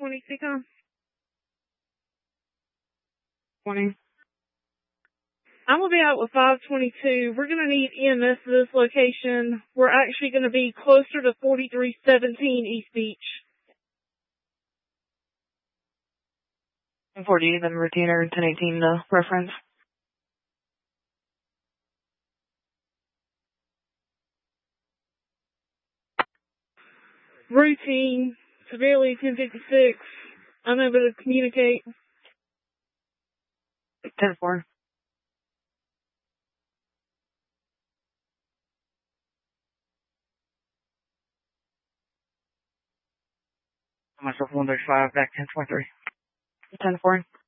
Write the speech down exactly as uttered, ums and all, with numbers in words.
twenty, Seacom. twenty. I'm going to be out with five twenty-two. We're going to need E M S to this location. We're actually going to be closer to forty-three seventeen East Beach. ten forty, then retainer ten eighteen, the reference. Routine, severely ten fifty-six. Unable to communicate. ten four. Myself one thirty-five, back ten twenty-three. ten four.